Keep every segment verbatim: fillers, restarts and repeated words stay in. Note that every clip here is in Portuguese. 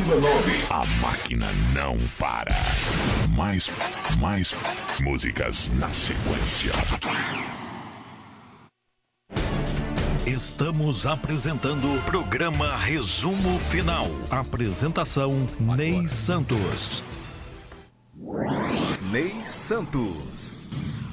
Ativa nove. A máquina não para. Mais, mais músicas na sequência. Estamos apresentando o programa Resumo Final. Apresentação Ney Santos. Ney Santos.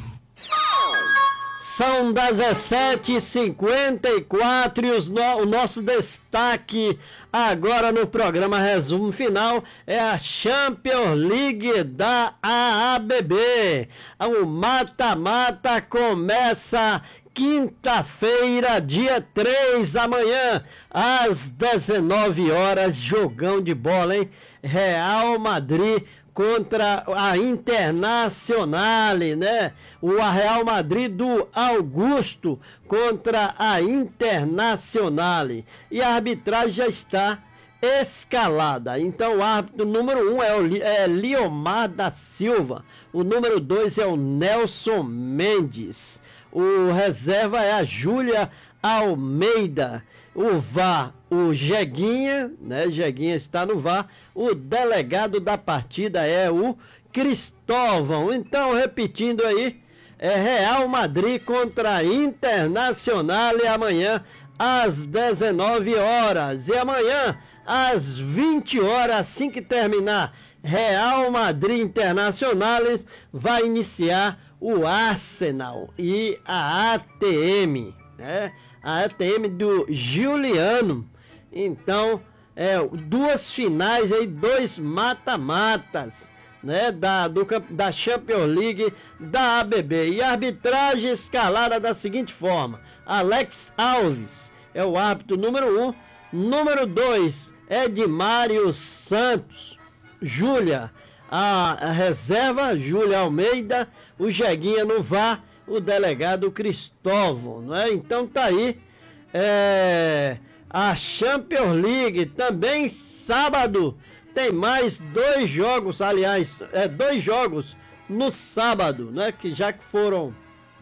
São dezessete e cinquenta e quatro e os no, o nosso destaque agora no programa Resumo Final é a Champions League da A A B B. O mata-mata começa quinta-feira, dia três, amanhã, às dezenove horas, jogão de bola, hein? Real Madrid contra a Internazionale, né? O Real Madrid do Augusto contra a Internazionale. E a arbitragem já está escalada. Então o árbitro número um é o é Liomar da Silva. O número dois é o Nelson Mendes. O reserva é a Júlia Almeida. O V A R, o Jeguinha, né? Jeguinha está no V A R. O delegado da partida é o Cristóvão. Então, repetindo aí, é Real Madrid contra Internazionale amanhã às dezenove horas. E amanhã às vinte horas, assim que terminar Real Madrid Internazionale, vai iniciar o Arsenal e a A T M, né? A A T M do Giuliano. Então, é, duas finais aí, dois mata-matas, né, da, do, da Champions League da A B B. E a arbitragem escalada da seguinte forma: Alex Alves é o árbitro número um, número dois é Edmário Santos, Júlia, a, a reserva, Júlia Almeida, o Jeguinha no V A R, o delegado Cristóvão, não é? Então tá aí, é, a Champions League. Também sábado tem mais dois jogos, aliás, é, dois jogos no sábado, né? Que já que foram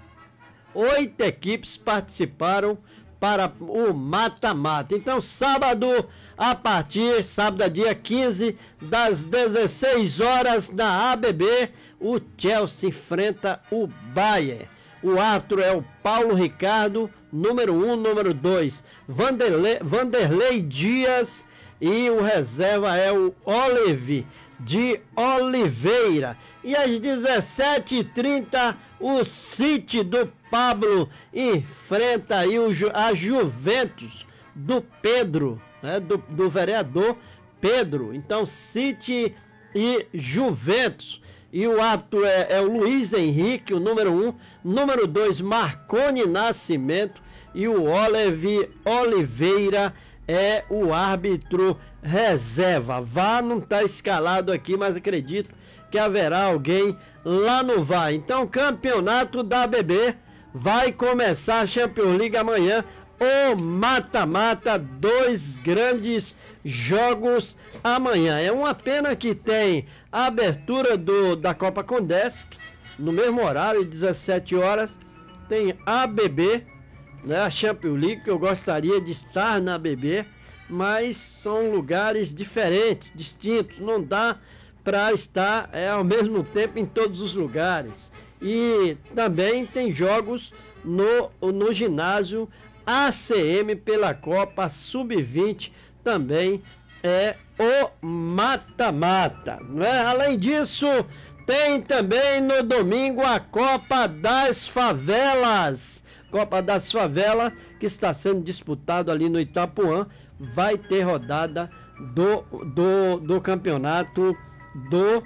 oito equipes participaram para o mata-mata. Então, sábado, a partir, sábado, dia quinze, das dezesseis horas, na A B B, o Chelsea enfrenta o Bayern. O árbitro é o Paulo Ricardo, número um, número dois, Vanderlei, Vanderlei Dias, e o reserva é o Olive de Oliveira. E às dezessete e trinta, o City do Pablo enfrenta aí o, a Juventus do Pedro, né, do, do vereador Pedro. Então, City e Juventus. E o árbitro é, é o Luiz Henrique, o número um, número dois, Marconi Nascimento, e o Olive Oliveira é o árbitro reserva. V A R não está escalado aqui, mas acredito que haverá alguém lá no V A R. Então, campeonato da A B B vai começar a Champions League amanhã. O mata-mata, dois grandes jogos amanhã. É uma pena que tem a abertura do, da Copa Condesc no mesmo horário, dezessete horas. Tem a B B, né, a Champions League, que eu gostaria de estar na B B, mas são lugares diferentes, distintos. Não dá para estar é, ao mesmo tempo em todos os lugares. E também tem jogos no, no ginásio A C M pela Copa sub vinte, também é o mata-mata, né? Além disso, tem também no domingo a Copa das Favelas. Copa das Favelas, que está sendo disputado ali no Itapuã. Vai ter rodada do, do, do campeonato do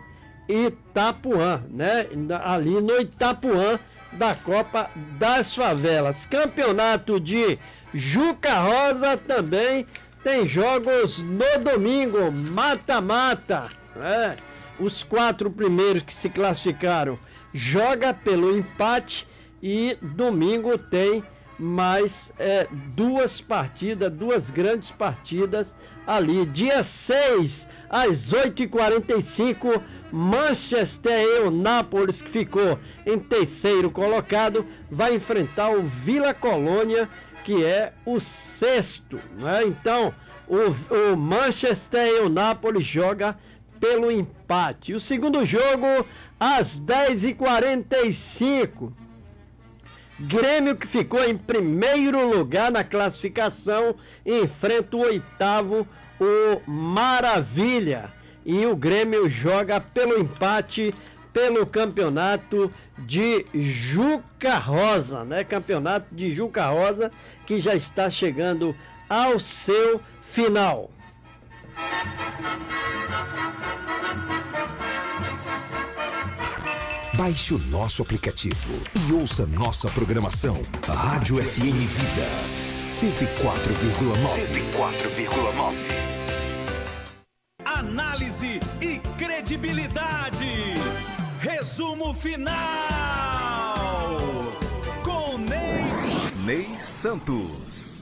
Itapuã, né? Ali no Itapuã, da Copa das Favelas. Campeonato de Juca Rosa também tem jogos no domingo, mata-mata, né? Os quatro primeiros que se classificaram joga pelo empate, e domingo tem mais é, duas partidas, duas grandes partidas ali. Dia seis, às oito e quarenta e cinco, Manchester e o Nápoles, que ficou em terceiro colocado, vai enfrentar o Vila Colônia, que é o sexto, né? Então, o, o Manchester e o Napoli joga pelo empate. O segundo jogo, às dez e quarenta e cinco. Grêmio, que ficou em primeiro lugar na classificação, enfrenta o oitavo, o Maravilha. E o Grêmio joga pelo empate pelo campeonato de Juca Rosa, né? Campeonato de Juca Rosa, que já está chegando ao seu final. Baixe o nosso aplicativo e ouça nossa programação. Rádio F M Vida cento e quatro vírgula nove. cento e quatro vírgula nove. Análise e credibilidade. Resumo final com Ney, Ney Santos.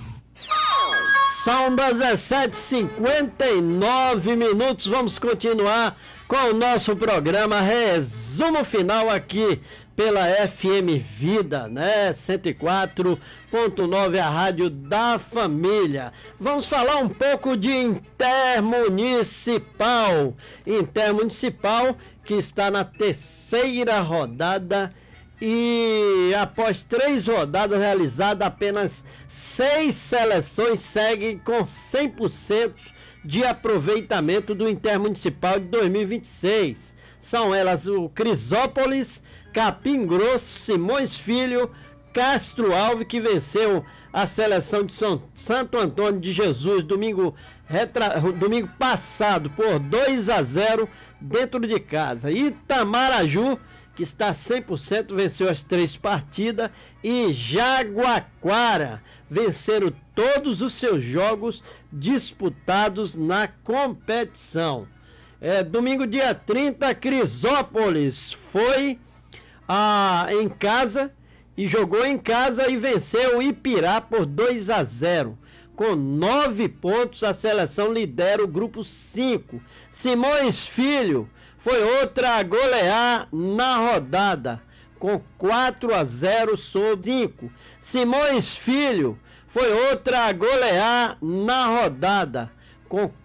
São dezessete e cinquenta e nove minutos. Vamos continuar com o nosso programa Resumo Final aqui pela F M Vida, né? cento e quatro ponto nove, a rádio da família. Vamos falar um pouco de Intermunicipal. Intermunicipal, que está na terceira rodada e após três rodadas realizadas, apenas seis seleções seguem com cem por cento de aproveitamento do Intermunicipal de dois mil e vinte e seis. São elas o Crisópolis, Capim Grosso, Simões Filho, Castro Alves, que venceu a seleção de São, Santo Antônio de Jesus domingo, retra, domingo passado por dois a zero dentro de casa. Itamaraju, que está cem por cento, venceu as três partidas, e Jaguaquara venceram todos os seus jogos disputados na competição. É, domingo, dia trinta, Crisópolis foi ah, em casa e jogou em casa e venceu o Ipirá por dois a zero. Com nove pontos, a seleção lidera o grupo cinco. Simões Filho foi outra a golear na rodada, com quatro a zero sobre cinco. Simões Filho foi outra a golear na rodada, com